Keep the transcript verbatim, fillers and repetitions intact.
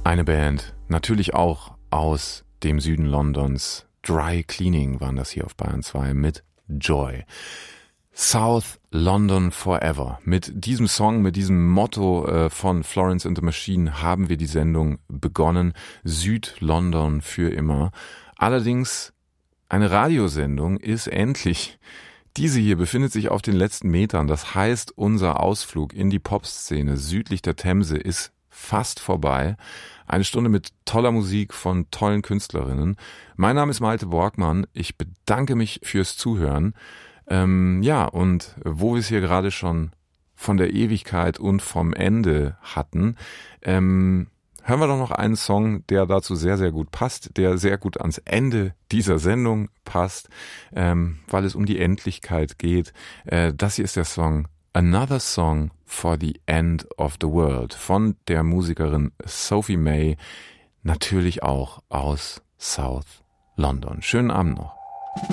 Eine Band, natürlich auch aus dem Süden Londons. Dry Cleaning waren das hier auf Bayern zwei mit Joy. South London Forever. Mit diesem Song, mit diesem Motto äh, von Florence and the Machine haben wir die Sendung begonnen. Süd-London für immer. Allerdings eine Radiosendung ist endlich. Diese hier befindet sich auf den letzten Metern. Das heißt, unser Ausflug in die Popszene südlich der Themse ist fast vorbei. Eine Stunde mit toller Musik von tollen Künstlerinnen. Mein Name ist Malte Borgmann. Ich bedanke mich fürs Zuhören. Ähm, ja, und wo wir es hier gerade schon von der Ewigkeit und vom Ende hatten, ähm, hören wir doch noch einen Song, der dazu sehr, sehr gut passt, der sehr gut ans Ende dieser Sendung passt, ähm, weil es um die Endlichkeit geht. Äh, das hier ist der Song Another Song for the End of the World von der Musikerin Sophie May, natürlich auch aus South London. Schönen Abend noch.